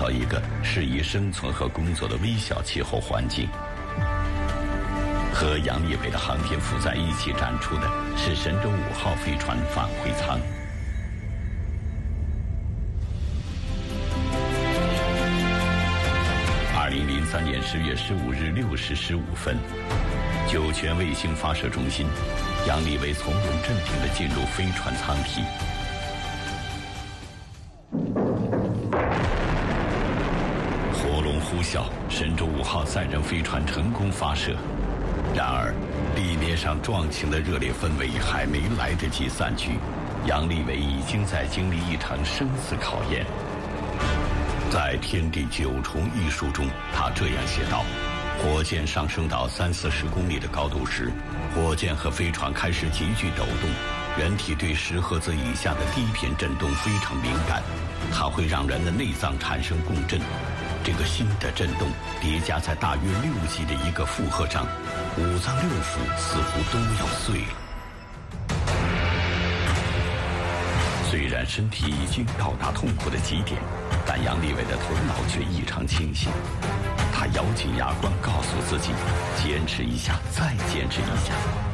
造一个适宜生存和工作的微小气候环境。和杨利伟的航天负载一起展出的是神舟5号飞船返回舱。2003年10月15日6时15分，酒泉卫星发射中心，杨利伟从容镇定地进入飞船舱体。火龙呼啸，神舟5号载人飞船成功发射。然而，地面上壮情的热烈氛围还没来得及散去，杨利伟已经在经历一场生死考验。在《天地9重》一书中，他这样写道：火箭上升到30-40公里的高度时，火箭和飞船开始急剧抖动，人体对10赫兹以下的低频震动非常敏感，它会让人的内脏产生共振。这个新的震动叠加在大约6级的一个负荷上，5脏6腑似乎都要碎了。虽然身体已经到达痛苦的极点，但杨利伟的头脑却异常清醒。他咬紧牙关，告诉自己：坚持一下，再坚持一下。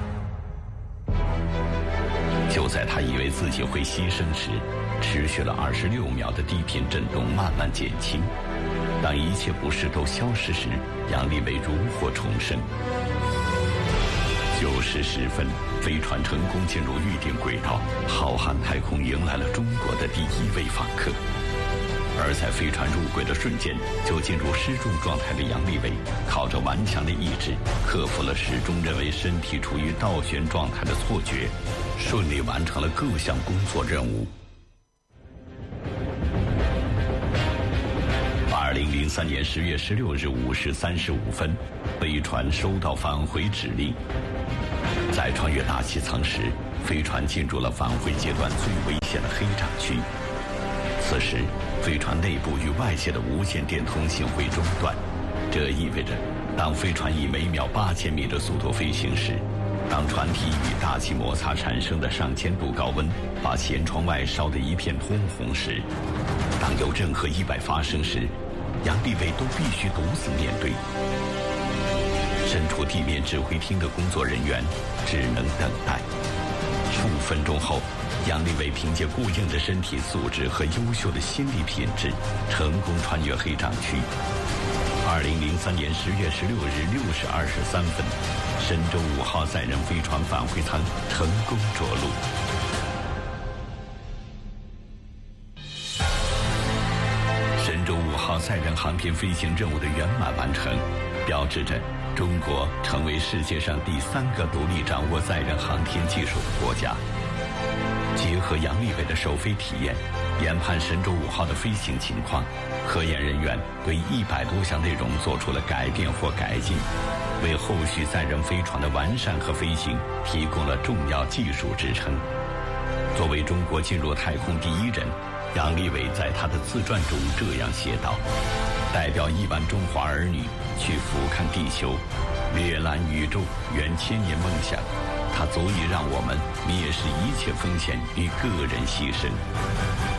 就在他以为自己会牺牲时，持续了26秒的低频震动慢慢减轻。当一切不适都消失时，杨利伟如获重生。9时10分，飞船成功进入预定轨道，浩瀚太空迎来了中国的第1位访客。而在飞船入轨的瞬间，就进入失重状态的杨利伟，靠着顽强的意志，克服了始终认为身体处于倒悬状态的错觉，顺利完成了各项工作任务。2003年10月16日5时35分，飞船收到返回指令。在穿越大气层时，飞船进入了返回阶段最危险的黑障区。此时，飞船内部与外界的无线电通信会中断，这意味着，当飞船以每秒8000米的速度飞行时，当船体与大气摩擦产生的上千度高温把舷窗外烧得一片通红时，当有任何意外发生时，杨利伟都必须独自面对。身处地面指挥厅的工作人员只能等待。数分钟后，杨利伟凭借过硬的身体素质和优秀的心理品质，成功穿越黑障区。2003年10月16日6时23分，神舟5号载人飞船返回舱成功着陆。神舟5号载人航天飞行任务的圆满完成，标志着中国成为世界上第3个独立掌握载人航天技术的国家。结合杨利伟的首飞体验，研判神舟5号的飞行情况，科研人员对100多项内容做出了改变或改进，为后续载人飞船的完善和飞行提供了重要技术支撑。作为中国进入太空第1人，杨利伟在他的自传中这样写道：代表亿万中华儿女去俯瞰地球，阅览宇宙，圆千年梦想，它足以让我们蔑视一切风险与个人牺牲。